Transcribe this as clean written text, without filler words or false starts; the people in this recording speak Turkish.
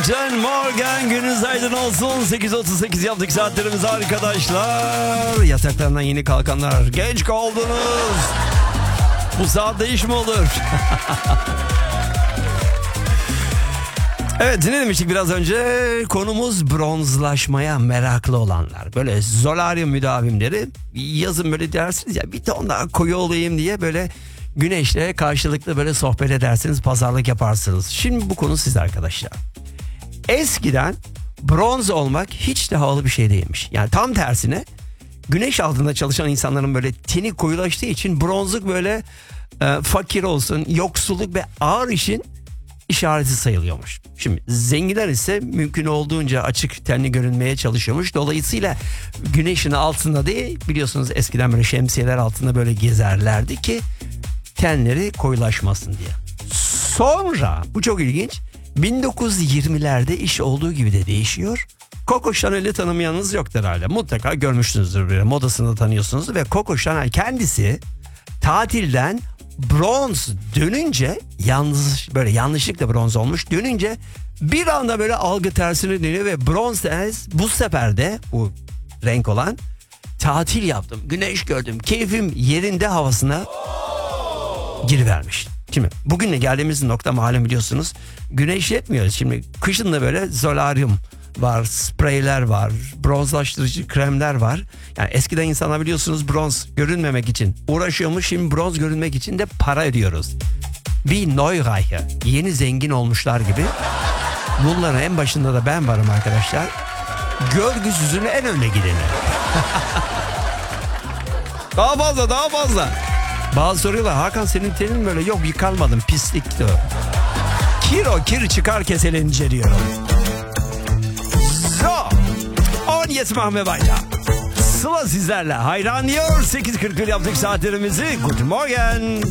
Guten Morgen, gününüz aydın olsun. 8.38 yaptık saatlerimiz arkadaşlar. Yataklarından yeni kalkanlar, geç kaldınız. Bu saatte iş mi olur? Evet, ne demiştik biraz önce? Konumuz bronzlaşmaya meraklı olanlar. Böyle solaryum müdavimleri, yazın böyle dersiniz ya, bir ton daha koyu olayım diye böyle güneşle karşılıklı böyle sohbet edersiniz, pazarlık yaparsınız. Şimdi bu konu sizde arkadaşlar. Eskiden bronz olmak hiç de havalı bir şey değilmiş. Yani tam tersine güneş altında çalışan insanların böyle teni koyulaştığı için bronzluk böyle fakir olsun, yoksulluk ve ağır işin işareti sayılıyormuş. Şimdi zenginler ise mümkün olduğunca açık tenli görünmeye çalışıyormuş. Dolayısıyla güneşin altında değil, biliyorsunuz eskiden böyle şemsiyeler altında böyle gezerlerdi ki tenleri koyulaşmasın diye. Sonra bu çok ilginç, 1920'lerde iş olduğu gibi de değişiyor. Coco Chanel'i tanımayanınız yoktur herhalde. Mutlaka görmüşsünüzdür, böyle modasını tanıyorsunuz ve Coco Chanel kendisi tatilden bronz dönünce, yalnız böyle yanlışlıkla bronz olmuş dönünce bir anda böyle algı tersine dönüyor ve bronz bu sefer de bu renk olan tatil yaptım, güneş gördüm, keyfim yerinde havasına girivermiş. Şimdi bugünle geldiğimiz nokta malum, biliyorsunuz güneş yetmiyor. Şimdi kışın da böyle solaryum var, spreyler var, bronzlaştırıcı kremler var. Yani eskiden insanlar biliyorsunuz bronz görünmemek için uğraşıyormuş. Şimdi bronz görünmek için de para ödüyoruz. Bir Neureiche, yeni zengin olmuşlar gibi. Bunların en başında da ben varım arkadaşlar. Görgüsüzün en önde gideni. Daha fazla. Bazı soruyorlar, Hakan senin tenin böyle, yok yıkanmadım, pislikti o. Kir çıkar keselince diyorum. On jetzt machen wir weiter. Sıla sizlerle hayran diyor. 8.41 yaptık saatlerimizi. Guten Morgen.